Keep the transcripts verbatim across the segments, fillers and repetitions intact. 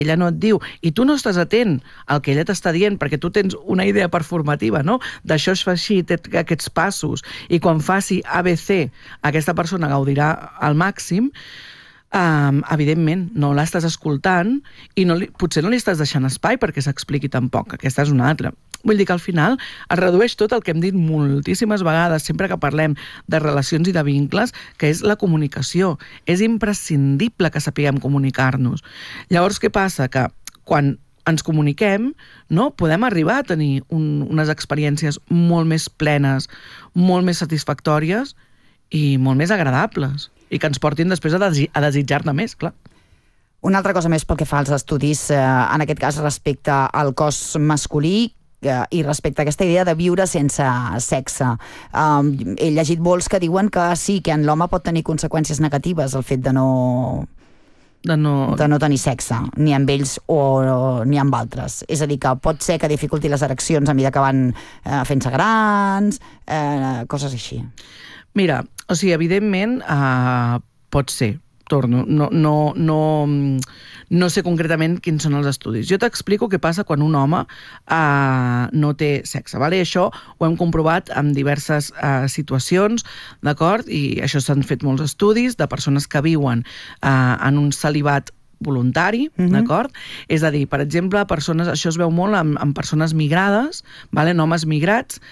ella no et diu, i tu no estàs atent al que ella t'està dient, perquè tu tens una idea performativa, no? D'això es fa així, té aquests passos, i quan faci A B C, aquesta persona gaudirà al màxim, um, evidentment, no l'estàs escoltant, i no li, potser no li estàs deixant espai perquè s'expliqui tampoc, aquesta és una altra. Vull dir que al final es redueix tot el que hem dit moltíssimes vegades, sempre que parlem de relacions i de vincles, que és la comunicació. És imprescindible que sapiguem comunicar-nos. Llavors, què passa? Que quan ens comuniquem, no, podem arribar a tenir un, unes experiències molt més plenes, molt més satisfactòries i molt més agradables, i que ens portin després a, desi a desitjar-ne més, clar. Una altra cosa més pel que fa als estudis, eh, en aquest cas respecte al cos masculí, i respecte a aquesta idea de viure sense sexe. Um, he llegit molts que diuen que sí, que en l'home pot tenir conseqüències negatives el fet de no, de no... de no tenir sexe, ni amb ells o, o ni amb altres. És a dir, que pot ser que dificulti les ereccions a mesura que van eh, fent-se grans, eh, coses així. Mira, o sigui, evidentment uh, pot ser. Torno, no, no, no, no sé concretament quins són els estudis. Jo t'explico què passa quan un home eh, no té sexe, vale? Això ho hem comprovat en diverses eh, situacions, d'acord? I això s'han fet molts estudis de persones que viuen eh, en un celibat voluntari, mm-hmm. d'acord? És a dir, per exemple, persones, això es veu molt en, en persones migrades, vale? En homes migrats,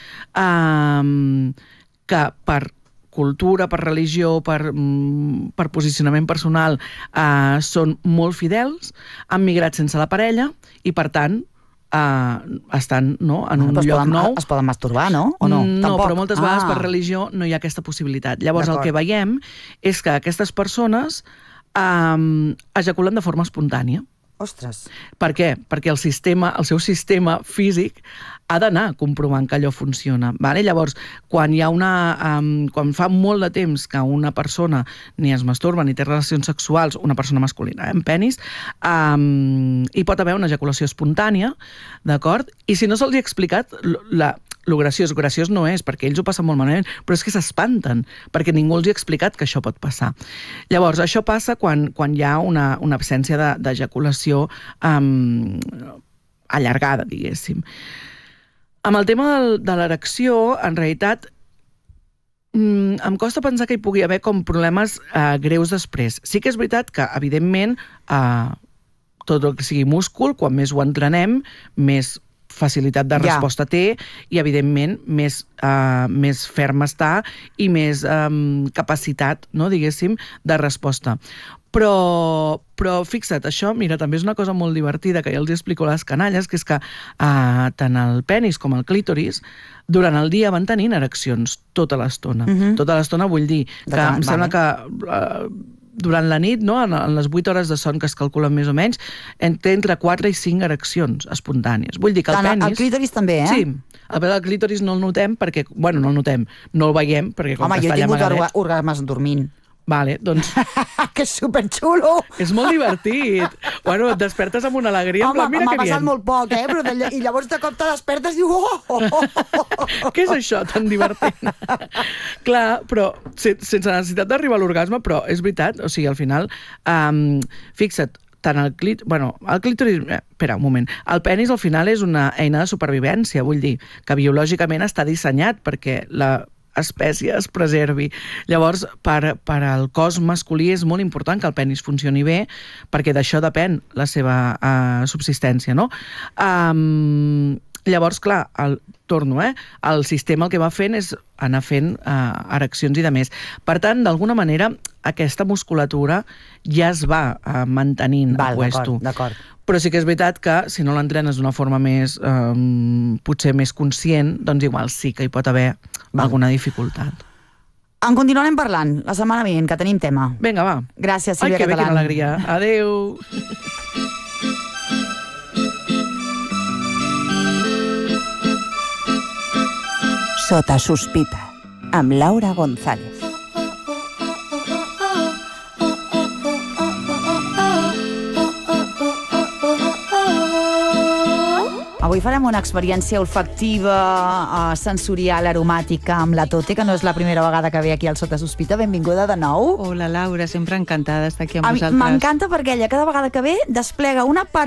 eh, que per cultura, per religió, per, per posicionament personal, eh, són molt fidels, han migrat sense la parella i, per tant, eh, estan no, en un lloc poden, nou. Es poden masturbar, no? O no? No, Tampoc. però moltes vegades ah. per religió no hi ha aquesta possibilitat. Llavors el que veiem és que aquestes persones eh, ejaculen de forma espontània. Ostres. Per què? Perquè el sistema, el seu sistema físic ha d'anar comprovant que allò funciona. Vale? Llavors, quan hi ha una, um, quan fa molt de temps que una persona ni es masturba ni té relacions sexuals, una persona masculina, eh, amb penis, um, hi pot haver una ejaculació espontània, d'acord? I si no se'ls ha explicat, la, lo graciós, graciós no és, perquè ells ho passen molt malament, però és que s'espanten, perquè ningú els ha explicat que això pot passar. Llavors, això passa quan, quan hi ha una, una absència d'ejaculació de, um, allargada, diguéssim. Amb el tema del, de l'erecció, en realitat, mm, em costa pensar que hi pugui haver com problemes eh, greus després. Sí que és veritat que, evidentment, eh, tot el que sigui múscul, quan més ho entrenem, més facilitat de resposta ja. té i, evidentment, més, uh, més ferm està i més um, capacitat, no, diguéssim, de resposta. Però, però fixa't, això, mira, també és una cosa molt divertida que ja els explico a les canalles, que és que uh, tant el penis com el clítoris durant el dia van tenint ereccions tota l'estona. Uh-huh. Tota l'estona vull dir que de em sembla que... Uh, durant la nit, no, en les vuit hores de son que es calculen més o menys, té entre quatre i cinc ereccions espontànies. Vull dir que el Tant penis... el clítoris també, eh? Sí. A veure, el clítoris no el notem perquè... Bueno, no el notem, no el veiem perquè com Home, que està allà amagat. Home, jo he tingut orgasmes dormint. Vale, doncs... que superxulo! És molt divertit. Bueno, et despertes amb una alegria. Home, mira m'ha que passat bien. molt poc, eh? Però de, I llavors de cop te despertes i diu... Oh, oh, oh. Què és això tan divertit? Clar, però sense necessitat d'arribar a l'orgasme, però és veritat, o sigui, al final, um, fixa't, tant el clit... Bueno, el clítoris... Eh, espera, un moment. El penis, al final, és una eina de supervivència, vull dir, que biològicament està dissenyat perquè la espècie es preservi. Llavors, per, per al cos masculí és molt important que el penis funcioni bé, perquè d'això depèn la seva uh, subsistència, no? Um, llavors, clar, el, torno, eh? El sistema el que va fent és anar fent uh, ereccions i de més. Per tant, d'alguna manera, aquesta musculatura ja es va uh, mantenint Val, a puesto. D'acord, però sí que és veritat que si no l'entrenes d'una forma més, um, potser més conscient, doncs igual sí que hi pot haver Val. alguna dificultat. En continuarem parlant la setmana vinent, que tenim tema. Vinga, va. Gràcies, Sílvia Catalán. Ai, que bé, quina alegria. Adéu. Sota sospita, amb Laura González. Avui farem una experiència olfactiva, uh, sensorial, aromàtica amb la Tote, que no és la primera vegada que ve aquí al Sota Sospita. Benvinguda de nou. Hola, Laura, sempre encantada d'estar aquí amb a vosaltres. M'encanta perquè ella cada vegada que ve desplega una part